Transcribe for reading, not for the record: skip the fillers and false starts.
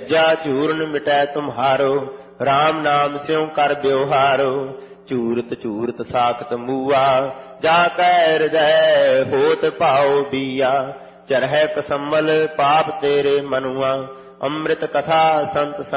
ਭੇਜਾ ਚੂਰਨ ਮਿਟੈ ਤੁਮਹਾਰੋ, ਰਾਮ ਨਾਮ ਸਿਉ ਕਰ ਬਿਵਹਾਰੋ। ਚੂਰਤ ਚੂਰਤ ਸਾਖਤ ਮੂਆ, ਜਾ ਕੈ ਹਿਰਦੈ ਹੋਤ ਭਾਉ ਬੀਆ। ਚਰਹਿ ਕਸੰਮਲ ਪਾਪ ਤੇਰੇ ਮਨੁਆ, ਅੰਮ੍ਰਿਤ ਕਥਾ ਸੰਤ